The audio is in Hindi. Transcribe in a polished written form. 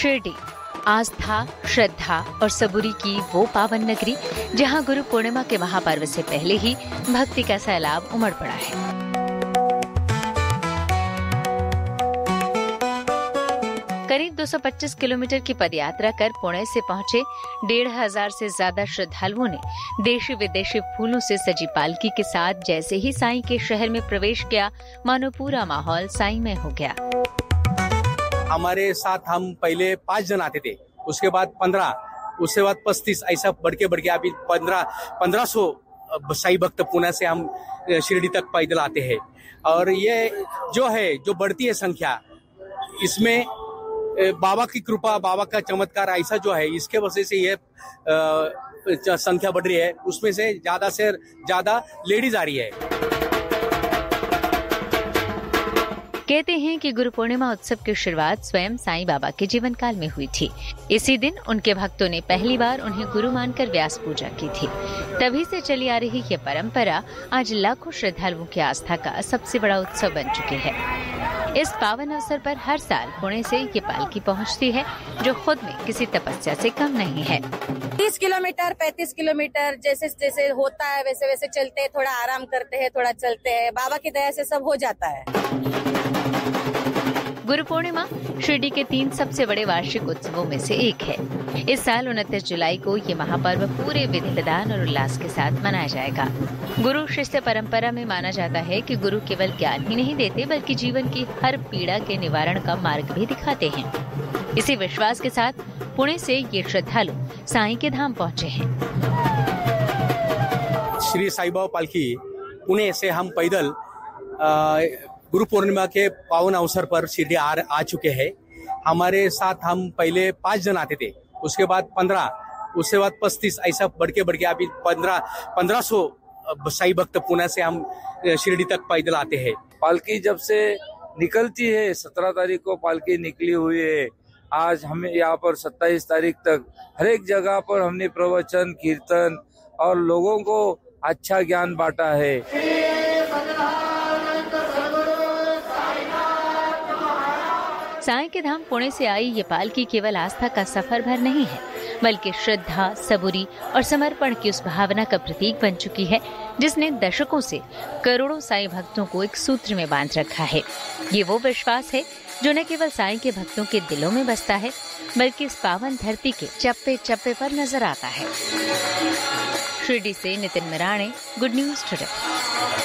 शिरडी आस्था, श्रद्धा और सबूरी की वो पावन नगरी जहां गुरु पूर्णिमा के महापर्व से पहले ही भक्ति का सैलाब उमड़ पड़ा है। करीब 225 किलोमीटर की पदयात्रा कर पुणे से पहुंचे 1,500 से ज्यादा श्रद्धालुओं ने देशी विदेशी फूलों से सजी पालकी के साथ जैसे ही साईं के शहर में प्रवेश किया, मानो पूरा माहौल साईंमय हो गया। हमारे साथ हम पहले 5 जन आते थे, उसके बाद 15, उसके बाद 35, ऐसा बढ़ के अभी 1500 साई भक्त पुणे से हम शिरडी तक पैदल आते हैं। और ये जो बढ़ती है संख्या, इसमें बाबा की कृपा, बाबा का चमत्कार ऐसा जो है, इसके वजह से ये संख्या बढ़ रही है। उसमें से ज्यादा लेडीज आ रही है। कहते हैं कि गुरु पूर्णिमा उत्सव की शुरुआत स्वयं साईं बाबा के जीवन काल में हुई थी। इसी दिन उनके भक्तों ने पहली बार उन्हें गुरु मानकर व्यास पूजा की थी। तभी से चली आ रही ये परंपरा आज लाखों श्रद्धालुओं की आस्था का सबसे बड़ा उत्सव बन चुकी है। इस पावन अवसर पर हर साल पुणे से ये पालकी पहुंचती है, जो खुद में किसी तपस्या से कम नहीं है। 30 किलोमीटर 35 किलोमीटर जैसे होता है वैसे वैसे चलते हैं, थोड़ा आराम करते हैं, थोड़ा चलते हैं। बाबा की दया से सब हो जाता है। गुरु पूर्णिमा शिरडी के 3 सबसे बड़े वार्षिक उत्सवों में से एक है। इस साल 29 जुलाई को ये महापर्व पूरे विधि विधान और उल्लास के साथ मनाया जाएगा। गुरु शिष्य परंपरा में माना जाता है कि गुरु केवल ज्ञान ही नहीं देते, बल्कि जीवन की हर पीड़ा के निवारण का मार्ग भी दिखाते हैं। इसी विश्वास के साथ पुणे से ये श्रद्धालु साईं के धाम पहुँचे हैं। श्री साईं बाबा पालकी पुणे से हम पैदल गुरु पूर्णिमा के पावन अवसर पर शिरडी आ चुके हैं। हमारे साथ हम पहले 5 जन आते थे, उसके बाद 15, उसके बाद 35, ऐसा बढ़ के अभी 1500 साई भक्त पुणे से हम शिरडी तक पैदल आते हैं। पालकी जब से निकलती है, 17 तारीख को पालकी निकली हुई है। आज हमें यहाँ पर 27 तारीख तक हर एक जगह पर हमने प्रवचन, कीर्तन और लोगों को अच्छा ज्ञान बांटा है। साईं के धाम पुणे से आई ये पालकी केवल आस्था का सफर भर नहीं है, बल्कि श्रद्धा, सबूरी और समर्पण की उस भावना का प्रतीक बन चुकी है, जिसने दशकों से करोड़ों साईं भक्तों को एक सूत्र में बांध रखा है। ये वो विश्वास है जो न केवल साईं के भक्तों के दिलों में बसता है, बल्कि इस पावन धरती के चप्पे चप्पे पर नजर आता है। शिरडी से नितिन मिराणे, गुड न्यूज टुडे।